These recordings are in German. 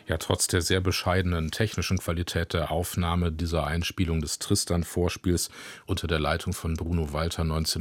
Ja, trotz der sehr bescheidenen technischen Qualität der Aufnahme dieser Einspielung des Tristan-Vorspiels unter der Leitung von Bruno Walter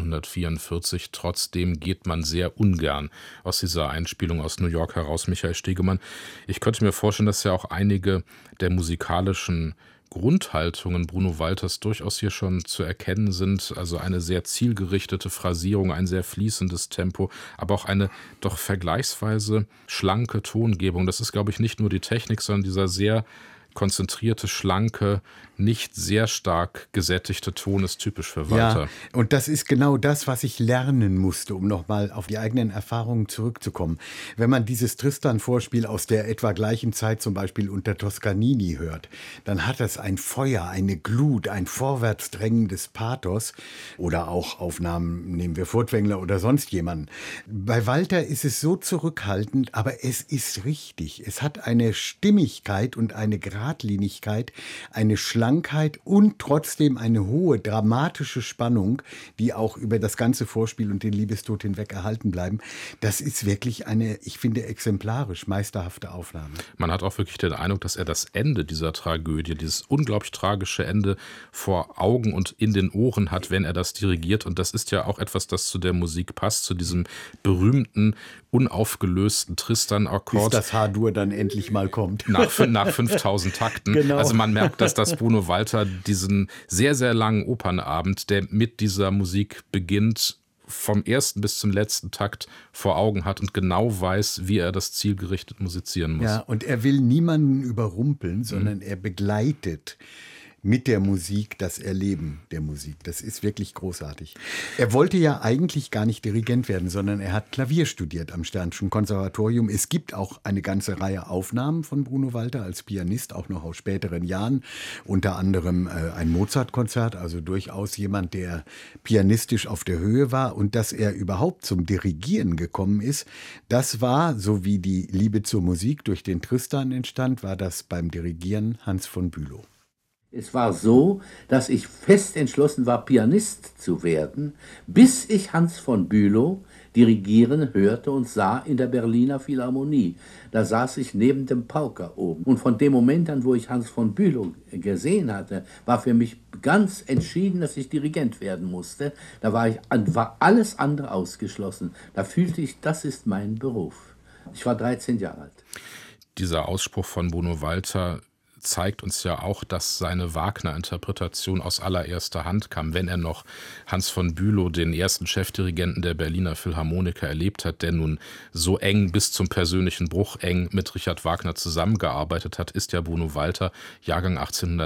1944, trotzdem geht man sehr ungern aus dieser Einspielung aus New York heraus, Michael Stegemann. Ich könnte mir vorstellen, dass ja auch einige der musikalischen Grundhaltungen Bruno Walters durchaus hier schon zu erkennen sind. Also eine sehr zielgerichtete Phrasierung, ein sehr fließendes Tempo, aber auch eine doch vergleichsweise schlanke Tongebung. Das ist, glaube ich, nicht nur die Technik, sondern dieser sehr konzentrierte, schlanke, nicht sehr stark gesättigte Ton ist typisch für Walter. Ja, und das ist genau das, was ich lernen musste, um nochmal auf die eigenen Erfahrungen zurückzukommen. Wenn man dieses Tristan-Vorspiel aus der etwa gleichen Zeit zum Beispiel unter Toscanini hört, dann hat das ein Feuer, eine Glut, ein vorwärtsdrängendes Pathos oder auch Aufnahmen, nehmen wir Furtwängler oder sonst jemanden. Bei Walter ist es so zurückhaltend, aber es ist richtig. Es hat eine Stimmigkeit und eine Geradlinigkeit, eine Schlankheit und trotzdem eine hohe dramatische Spannung, die auch über das ganze Vorspiel und den Liebestod hinweg erhalten bleiben. Das ist wirklich eine, ich finde, exemplarisch meisterhafte Aufnahme. Man hat auch wirklich den Eindruck, dass er das Ende dieser Tragödie, dieses unglaublich tragische Ende vor Augen und in den Ohren hat, wenn er das dirigiert. Und das ist ja auch etwas, das zu der Musik passt, zu diesem berühmten, unaufgelösten Tristan-Akkord. Bis das H-Dur dann endlich mal kommt. Nach 5000 Takten. Genau. Also man merkt, dass das Bruno Walter diesen sehr, sehr langen Opernabend, der mit dieser Musik beginnt, vom ersten bis zum letzten Takt vor Augen hat und genau weiß, wie er das zielgerichtet musizieren muss. Ja, und er will niemanden überrumpeln, sondern er begleitet mit der Musik das Erleben der Musik. Das ist wirklich großartig. Er wollte ja eigentlich gar nicht Dirigent werden, sondern er hat Klavier studiert am Stern'schen Konservatorium. Es gibt auch eine ganze Reihe Aufnahmen von Bruno Walter als Pianist, auch noch aus späteren Jahren. Unter anderem ein Mozart-Konzert, also durchaus jemand, der pianistisch auf der Höhe war. Und dass er überhaupt zum Dirigieren gekommen ist, das war, so wie die Liebe zur Musik durch den Tristan entstand, war das beim Dirigieren Hans von Bülow. Es war so, dass ich fest entschlossen war, Pianist zu werden, bis ich Hans von Bülow dirigieren hörte und sah in der Berliner Philharmonie. Da saß ich neben dem Pauker oben. Und von dem Moment an, wo ich Hans von Bülow gesehen hatte, war für mich ganz entschieden, dass ich Dirigent werden musste. Da war alles andere ausgeschlossen. Da fühlte ich, das ist mein Beruf. Ich war 13 Jahre alt. Dieser Ausspruch von Bruno Walter zeigt uns ja auch, dass seine Wagner-Interpretation aus allererster Hand kam, wenn er noch Hans von Bülow, den ersten Chefdirigenten der Berliner Philharmoniker, erlebt hat, der nun so eng bis zum persönlichen Bruch eng mit Richard Wagner zusammengearbeitet hat, ist ja Bruno Walter, Jahrgang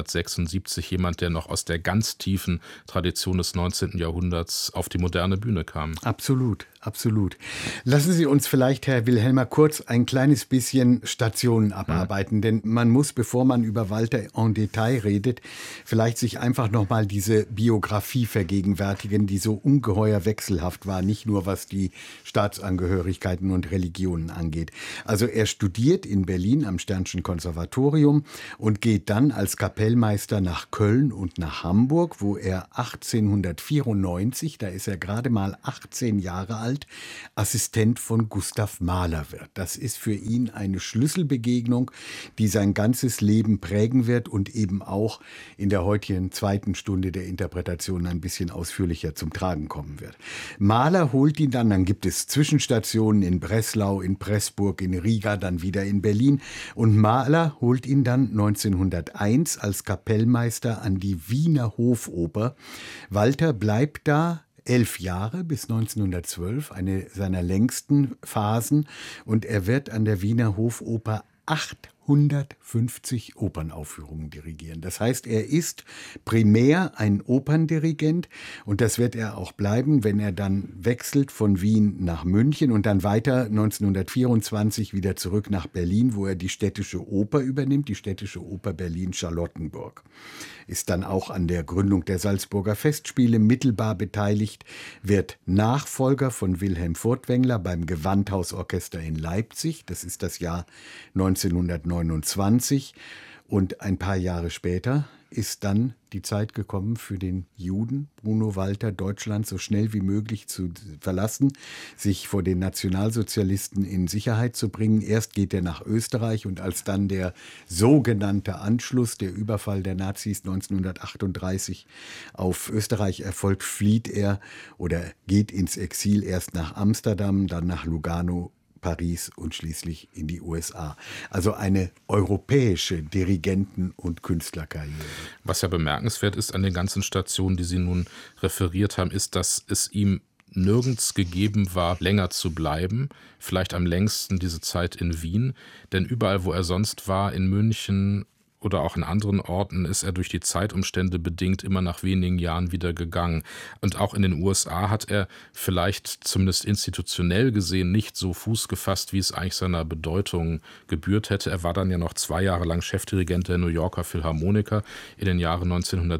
1876, jemand, der noch aus der ganz tiefen Tradition des 19. Jahrhunderts auf die moderne Bühne kam. Absolut, absolut. Lassen Sie uns vielleicht, Herr Wilhelmer, kurz ein kleines bisschen Stationen abarbeiten, denn man muss, bevor man über Walter en Detail redet, vielleicht sich einfach nochmal diese Biografie vergegenwärtigen, die so ungeheuer wechselhaft war, nicht nur was die Staatsangehörigkeiten und Religionen angeht. Also er studiert in Berlin am Stern'schen Konservatorium und geht dann als Kapellmeister nach Köln und nach Hamburg, wo er 1894, da ist er gerade mal 18 Jahre alt, Assistent von Gustav Mahler wird. Das ist für ihn eine Schlüsselbegegnung, die sein ganzes Leben prägen wird und eben auch in der heutigen zweiten Stunde der Interpretation ein bisschen ausführlicher zum Tragen kommen wird. Mahler holt ihn dann gibt es Zwischenstationen in Breslau, in Pressburg, in Riga, dann wieder in Berlin und Mahler holt ihn dann 1901 als Kapellmeister an die Wiener Hofoper. Walter bleibt da 11 Jahre bis 1912, eine seiner längsten Phasen, und er wird an der Wiener Hofoper 850 Opernaufführungen dirigieren. Das heißt, er ist primär ein Operndirigent und das wird er auch bleiben, wenn er dann wechselt von Wien nach München und dann weiter 1924 wieder zurück nach Berlin, wo er die Städtische Oper übernimmt, die Städtische Oper Berlin-Charlottenburg. Ist dann auch an der Gründung der Salzburger Festspiele mittelbar beteiligt, wird Nachfolger von Wilhelm Furtwängler beim Gewandhausorchester in Leipzig, das ist das Jahr 1929, und ein paar Jahre später ist dann die Zeit gekommen für den Juden Bruno Walter, Deutschland so schnell wie möglich zu verlassen, sich vor den Nationalsozialisten in Sicherheit zu bringen. Erst geht er nach Österreich und als dann der sogenannte Anschluss, der Überfall der Nazis 1938 auf Österreich erfolgt, flieht er oder geht ins Exil erst nach Amsterdam, dann nach Lugano, Paris und schließlich in die USA. Also eine europäische Dirigenten- und Künstlerkarriere. Was ja bemerkenswert ist an den ganzen Stationen, die Sie nun referiert haben, ist, dass es ihm nirgends gegeben war, länger zu bleiben, vielleicht am längsten diese Zeit in Wien, denn überall, wo er sonst war, in München oder auch in anderen Orten, ist er durch die Zeitumstände bedingt immer nach wenigen Jahren wieder gegangen. Und auch in den USA hat er vielleicht zumindest institutionell gesehen nicht so Fuß gefasst, wie es eigentlich seiner Bedeutung gebührt hätte. Er war dann ja noch 2 Jahre lang Chefdirigent der New Yorker Philharmoniker in den Jahren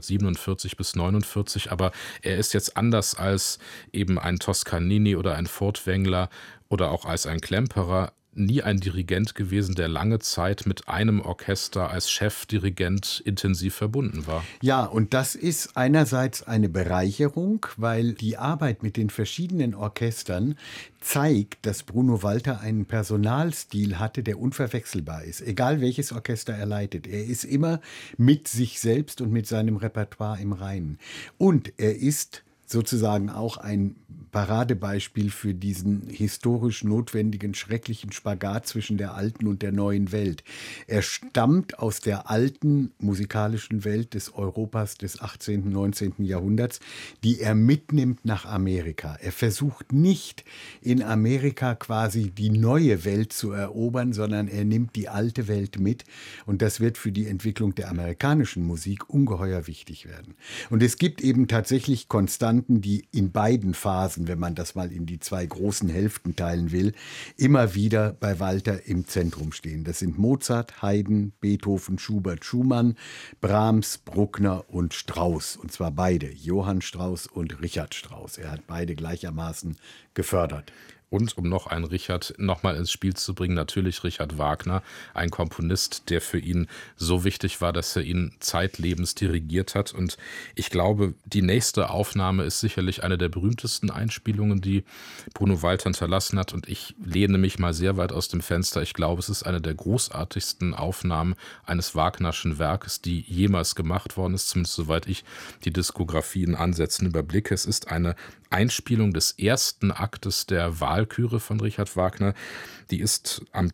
1947 bis 49. Aber er ist jetzt anders als eben ein Toscanini oder ein Furtwängler oder auch als ein Klemperer nie ein Dirigent gewesen, der lange Zeit mit einem Orchester als Chefdirigent intensiv verbunden war. Ja, und das ist einerseits eine Bereicherung, weil die Arbeit mit den verschiedenen Orchestern zeigt, dass Bruno Walter einen Personalstil hatte, der unverwechselbar ist. Egal welches Orchester er leitet. Er ist immer mit sich selbst und mit seinem Repertoire im Reinen. Und er ist sozusagen auch ein Paradebeispiel für diesen historisch notwendigen, schrecklichen Spagat zwischen der alten und der neuen Welt. Er stammt aus der alten musikalischen Welt des Europas des 18., 19. Jahrhunderts, die er mitnimmt nach Amerika. Er versucht nicht in Amerika quasi die neue Welt zu erobern, sondern er nimmt die alte Welt mit. Und das wird für die Entwicklung der amerikanischen Musik ungeheuer wichtig werden. Und es gibt eben tatsächlich Konstanten, die in beiden Phasen, wenn man das mal in die 2 großen Hälften teilen will, immer wieder bei Walter im Zentrum stehen. Das sind Mozart, Haydn, Beethoven, Schubert, Schumann, Brahms, Bruckner und Strauss. Und zwar beide, Johann Strauss und Richard Strauss. Er hat beide gleichermaßen gefördert. Und um noch einen Richard nochmal ins Spiel zu bringen, natürlich Richard Wagner, ein Komponist, der für ihn so wichtig war, dass er ihn zeitlebens dirigiert hat. Und ich glaube, die nächste Aufnahme ist sicherlich eine der berühmtesten Einspielungen, die Bruno Walter hinterlassen hat. Und ich lehne mich mal sehr weit aus dem Fenster. Ich glaube, es ist eine der großartigsten Aufnahmen eines Wagnerschen Werkes, die jemals gemacht worden ist, zumindest soweit ich die Diskografie in Ansätzen überblicke. Es ist eine Einspielung des ersten Aktes der Walküre von Richard Wagner. Die ist am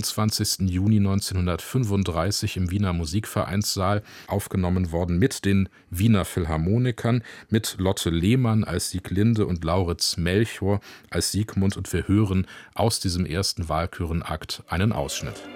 22. Juni 1935 im Wiener Musikvereinssaal aufgenommen worden mit den Wiener Philharmonikern, mit Lotte Lehmann als Sieglinde und Lauritz Melchior als Siegmund. Und wir hören aus diesem ersten Walkürenakt einen Ausschnitt.